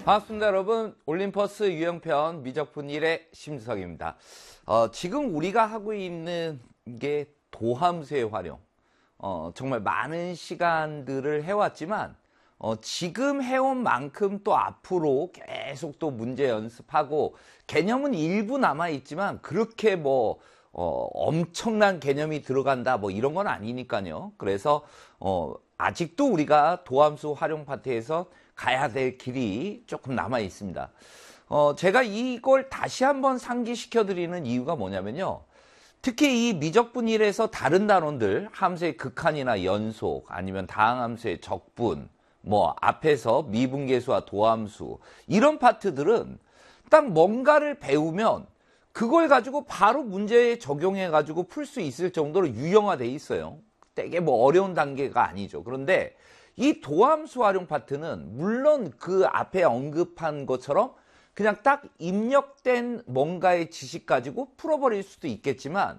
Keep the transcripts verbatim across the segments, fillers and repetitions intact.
반갑습니다, 여러분. 올림퍼스 유형편 미적분 일의 심수석입니다. 어, 지금 우리가 하고 있는 게 도함수의 활용. 어, 정말 많은 시간들을 해왔지만 어, 지금 해온 만큼 또 앞으로 계속 또 문제 연습하고 개념은 일부 남아있지만 그렇게 뭐 어, 엄청난 개념이 들어간다 뭐 이런 건 아니니까요. 그래서 어, 아직도 우리가 도함수 활용 파트에서 가야 될 길이 조금 남아 있습니다. 어, 제가 이걸 다시 한번 상기시켜 드리는 이유가 뭐냐면요. 특히 이 미적분 일에서 다른 단원들, 함수의 극한이나 연속, 아니면 다항함수의 적분, 뭐 앞에서 미분계수와 도함수, 이런 파트들은 딱 뭔가를 배우면 그걸 가지고 바로 문제에 적용해 가지고 풀 수 있을 정도로 유형화되어 있어요. 되게 뭐 어려운 단계가 아니죠. 그런데 이 도함수 활용 파트는 물론 그 앞에 언급한 것처럼 그냥 딱 입력된 뭔가의 지식 가지고 풀어버릴 수도 있겠지만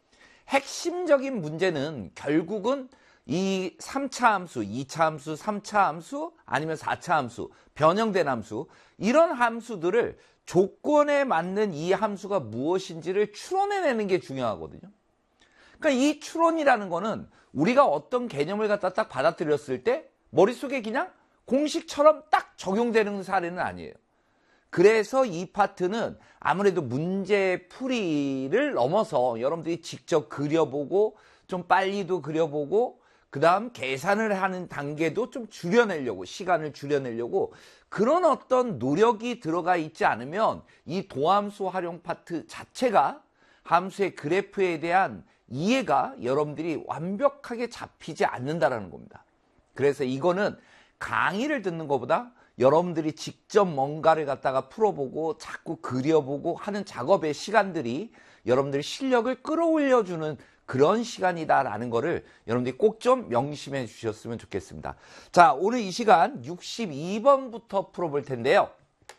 핵심적인 문제는 결국은 이 삼 차 함수, 이 차 함수, 삼 차 함수 아니면 사 차 함수, 변형된 함수, 이런 함수들을 조건에 맞는 이 함수가 무엇인지를 추론해내는 게 중요하거든요. 그러니까 이 추론이라는 거는 우리가 어떤 개념을 갖다 딱 받아들였을 때 머릿속에 그냥 공식처럼 딱 적용되는 사례는 아니에요. 그래서 이 파트는 아무래도 문제 풀이를 넘어서 여러분들이 직접 그려보고 좀 빨리도 그려보고 그 다음 계산을 하는 단계도 좀 줄여내려고, 시간을 줄여내려고 그런 어떤 노력이 들어가 있지 않으면 이 도함수 활용 파트 자체가 함수의 그래프에 대한 이해가 여러분들이 완벽하게 잡히지 않는다라는 겁니다. 그래서 이거는 강의를 듣는 것보다 여러분들이 직접 뭔가를 갖다가 풀어보고 자꾸 그려보고 하는 작업의 시간들이 여러분들의 실력을 끌어올려주는 그런 시간이다라는 거를 여러분들이 꼭 좀 명심해 주셨으면 좋겠습니다. 자, 오늘 이 시간 육십이 번부터 풀어볼 텐데요.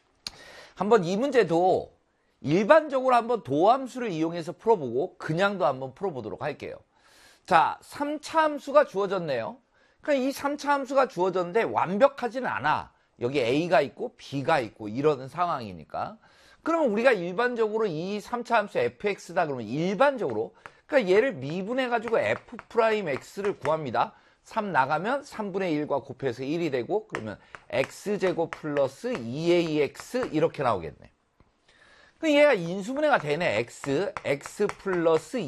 한번 이 문제도 일반적으로 한번 도함수를 이용해서 풀어보고 그냥도 한번 풀어보도록 할게요. 자, 삼 차 함수가 주어졌네요. 그러니까 이 삼 차 함수가 주어졌는데 완벽하지는 않아. 여기 A가 있고 B가 있고 이러는 상황이니까. 그러면 우리가 일반적으로 이 삼 차 함수 fx다 그러면 일반적으로 그러니까 얘를 미분해가지고 f'x를 구합니다. 삼 나가면 삼분의 일과 곱해서 일이 되고 그러면 x제곱 플러스 이 에이엑스 이렇게 나오겠네. 얘가 인수분해가 되네. x, x 플러스